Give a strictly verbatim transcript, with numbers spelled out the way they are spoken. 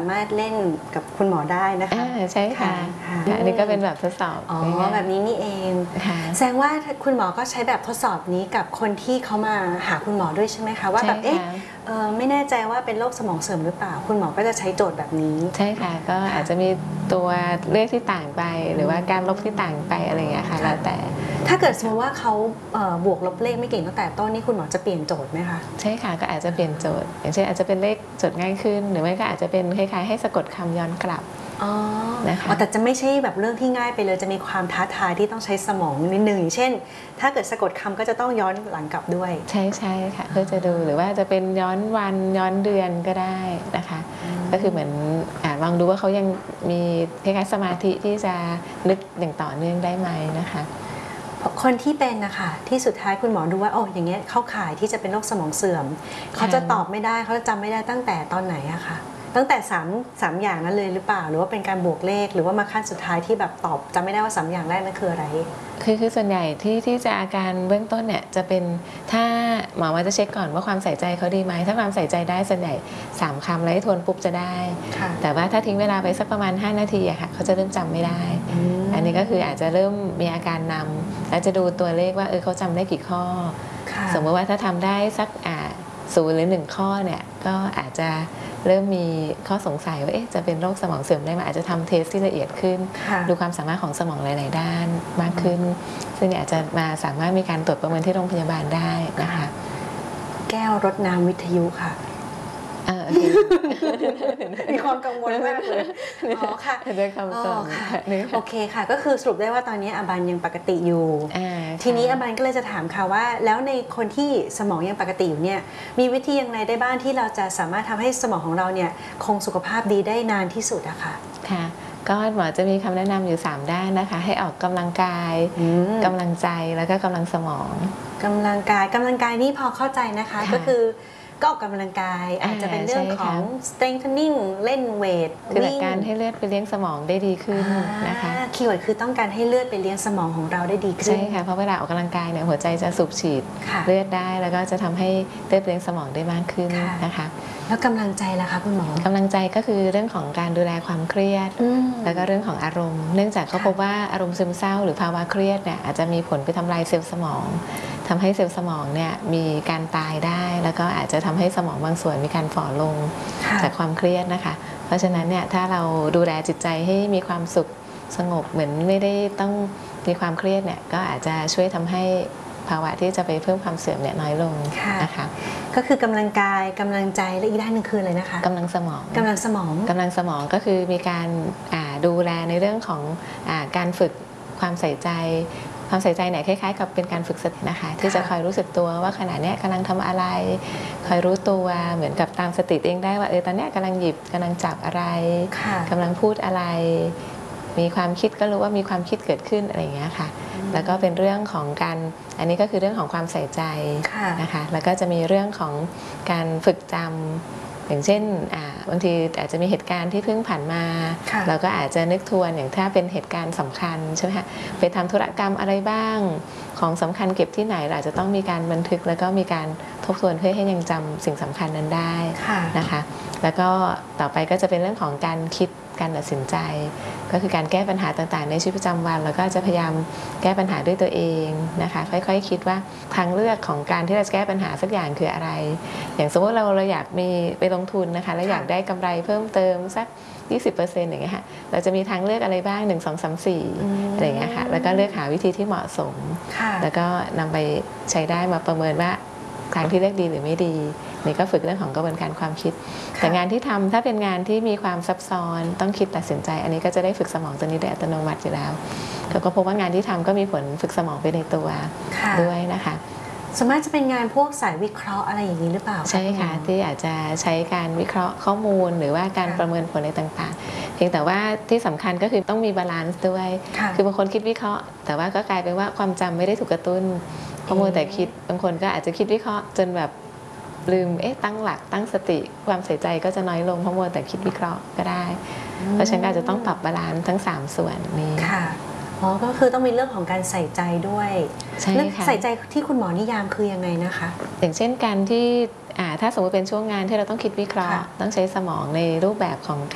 ามารถเล่นกับคุณหมอได้นะคะใช่ค่ะอันนี้ก็เป็นแบบทดสอบอ๋อแบบนี้นี่เองแสดงว่าคุณหมอก็ใช้แบบทดสอบนี้กับคนที่เขามาหาคุณหมอด้วยใช่ไหมคะว่าแบบเอ๊ะไม่แน่ใจว่าเป็นโรคสมองเสื่อมหรือเปล่าคุณหมอก็จะใช้โจทย์แบบนี้ใช่ค่ะก็อาจจะมีตัวเลขที่ต่างไปหรือว่าการลบที่ต่างไปอะไรอย่างเงี้ยค่ะแล้วแต่ถ้าเกิดสมมติว่าเขาบวกลบเลขไม่เก่งตั้งแต่ต้นนี่คุณหมอจะเปลี่ยนโจทย์ไหมคะใช่ค่ะก็อาจจะเปลี่ยนโจทย์อย่างเช่นอาจจะเป็นเลขโจทย์ง่ายขึ้นหรือไม่ก็อาจจะเป็นคล้ายๆให้สะกดคำย้อนกลับอ๋อนะคะแต่จะไม่ใช่แบบเรื่องที่ง่ายไปเลยจะมีความท้าทายที่ต้องใช้สมองนิดนึงอย่างเช่นถ้าเกิดสะกดคำก็จะต้องย้อนหลังกลับด้วยใช่ใช่ค่ะเพื่อจะดูหรือว่าจะเป็นย้อนวันย้อนเดือนก็ได้นะคะก็คือเหมือนลองดูว่าเขายังมีคล้ายๆสมาธิที่จะนึกอย่างต่อเนื่องได้ไหมนะคะคนที่เป็นนะคะที่สุดท้ายคุณหมอดูว่าโอ้อย่างเงี้ยเข้าข่ายที่จะเป็นโรคสมองเสื่อมเขาจะตอบไม่ได้เขาจะจำไม่ได้ตั้งแต่ตอนไหนอะค่ะตั้งแต่สามสามอย่างนั้นเลยหรือเปล่าหรือว่าเป็นการบวกเลขหรือว่ามาขั้นสุดท้ายที่แบบตอบจำไม่ได้ว่าสามอย่างแรกนั้นคืออะไรคือคือส่วนใหญ่ที่ที่จะอาการเบื้องต้นเนี่ยจะเป็นถ้าหมอมาจะเช็คก่อนว่าความใส่ใจเขาดีไหมถ้าความใส่ใจได้ส่วนใหญ่สามคำแล้วให้ทวนปุ๊บจะได้แต่ว่าถ้าทิ้งเวลาไปสักประมาณห้านาทีอะค่ะเขาจะเริ่มจำไม่ได้อันนี้ก็คืออาจจะเริ่มมีอาการนำแล้วจะดูตัวเลขว่าเออเขาจำได้กี่ข้อสมมติว่าถ้าทำได้สักอ่าศูนย์หรือหนึ่งข้อเนี่ยก็อาจจะเริ่มมีข้อสงสัยว่าเอ๊ะจะเป็นโรคสมองเสื่อมได้ไหมอาจจะทำเทสที่ละเอียดขึ้นดูความสามารถของสมองหลายๆด้านมากขึ้นซึ่งอาจจะมาสามารถมีการตรวจประเมินที่โรงพยาบาลได้นะคะแก้วรดน้ำวิทยุค่ะมีความกังวลมากเลยอ๋อค่ะด้วยคำตอบโอเคค่ะก็คือสรุปได้ว่าตอนนี้อบันยังปกติอยู่ทีนี้อบันก็เลยจะถามค่ะว่าแล้วในคนที่สมองยังปกติอยู่เนี่ยมีวิธียังไงได้บ้างที่เราจะสามารถทำให้สมองของเราเนี่ยคงสุขภาพดีได้นานที่สุดอะค่ะค่ะก็หมอจะมีคำแนะนำอยู่สามด้านนะคะให้ออกกำลังกายกำลังใจแล้วก็กำลังสมองกำลังกายกำลังกายนี่พอเข้าใจนะคะก็คือก็ออกกำลังกายอาจจะเป็นเรื่องของ strengthening เล่นเวทคือการให้เลือดไปเลี้ยงสมองได้ดีขึ้นนะคะคีย์เวิร์ดคือต้องการให้เลือดไปเลี้ยงสมองของเราได้ดีขึ้นใช่ค่ะเพราะเวลาออกกำลังกายเนี่ยหัวใจจะสูบฉีดเลือดได้แล้วก็จะทำให้เลือดเลี้ยงสมองได้มากขึ้นนะคะแล้วกำลังใจล่ะคะคุณหมอกำลังใจก็คือเรื่องของการดูแลความเครียดแล้วก็เรื่องของอารมณ์เนื่องจากเขาพบว่าอารมณ์ซึมเศร้าหรือภาวะเครียดเนี่ยอาจจะมีผลไปทำลายเซลล์สมองทำให้เซลล์สมองเนี่ยมีการตายได้แล้วก็อาจจะทำให้สมองบางส่วนมีการฝ่อลงจากความเครียดนะคะเพราะฉะนั้นเนี่ยถ้าเราดูแลจิตใจให้มีความสุขสงบเหมือนไม่ได้ต้องมีความเครียดเนี่ยก็อาจจะช่วยทำให้ภาวะที่จะไปเพิ่มความเสื่อมเนี่ยน้อยลงนะคะก็คือกำลังกายกำลังใจและอีกด้านหนึ่งคืออะไรนะคะกำลังสมองกำลังสมองกำลังสมองก็คือมีการดูแลในเรื่องของการฝึกความใส่ใจความใส่ใจเนี่ยคล้ายๆกับเป็นการฝึกสตินะคะที่จะคอยรู้สึกตัวว่าขณะนี้กำลังทำอะไรคอยรู้ตัวเหมือนกับตามสติเองได้ว่าเออตอนนี้กำลังหยิบกำลังจับอะไรกำลังพูดอะไรมีความคิดก็รู้ว่ามีความคิดเกิดขึ้นอะไรอย่างเงี้ยค่ะแล้วก็เป็นเรื่องของการอันนี้ก็คือเรื่องของความใส่ใจนะคะแล้วก็จะมีเรื่องของการฝึกจำอย่างเช่นบางทีอาจจะมีเหตุการณ์ที่เพิ่งผ่านมาเราก็อาจจะนึกทวนอย่างถ้าเป็นเหตุการณ์สำคัญใช่ไหมคะไปทำธุรกรรมอะไรบ้างของสำคัญเก็บที่ไหนเราอาจจะต้องมีการบันทึกแล้วก็มีการทบทวนเพื่อให้ยังจำสิ่งสำคัญนั้นได้นะคะแล้วก็ต่อไปก็จะเป็นเรื่องของการคิดการตัดสินใจก็คือการแก้ปัญหาต่างๆในชีวิตประจำวันแล้วก็จะพยายามแก้ปัญหาด้วยตัวเองนะคะค่อยๆ ค, คิดว่าทางเลือกของการที่เราจะแก้ปัญหาสักอย่างคืออะไรอย่างสมมติเราเราอยากมีไปลงทุนนะคะแล้วอยากได้กำไรเพิ่มเติมสัก ยี่สิบเปอร์เซ็นต์ อย่างเงี้ยค่ะเราจะมีทางเลือกอะไรบ้างหนึ่ง สอง สาม สี่อะไรอย่างเงี้ยค่ะแล้วก็เลือกหาวิธีที่เหมาะสมแล้วก็นำไปใช้ได้มาประเมินว่าทางที่เลือกดีหรือไม่ดีนี่ก็ฝึกเรื่องของกระบวนการความคิดแต่งานที่ทำถ้าเป็นงานที่มีความซับซ้อนต้องคิดตัดสินใจอันนี้ก็จะได้ฝึกสมองตัวนี้โดยอัตโนมัติอยู่แล้วเขาก็พบว่างานที่ทำก็มีผลฝึกสมองไปในตัวด้วยนะคะส่วนมากจะเป็นงานพวกสายวิเคราะห์อะไรอย่างนี้หรือเปล่าใช่ค่ะที่อาจจะใช้การวิเคราะห์ข้อมูลหรือว่าการประเมินผลอะไรต่างๆเพียงแต่ว่าที่สำคัญก็คือต้องมีบาลานซ์ด้วยคือบางคนคิดวิเคราะห์แต่ว่าก็กลายเป็นว่าความจำไม่ได้ถูกกระตุ้นข้อมูลแต่คิดบางคนก็อาจจะคิดวิเคราะห์จนแบบลืมเอ๊ะตั้งหลักตั้งสติความใส่ใจก็จะน้อยลงเพราะมัวแต่คิดวิเคราะห์ก็ได้เพราะฉะนั้นอาจจะต้องปรับบาลานซ์ทั้งสามส่วนนี้ค่ะอ๋อก็คือต้องมีเรื่องของการใส่ใจด้วยใช่ค่ะใส่ใจที่คุณหมอนิยามคือยังไงนะคะอย่างเช่นการที่ถ้าสมมติเป็นช่วงงานที่เราต้องคิดวิเคราะห์ต้องใช้สมองในรูปแบบของ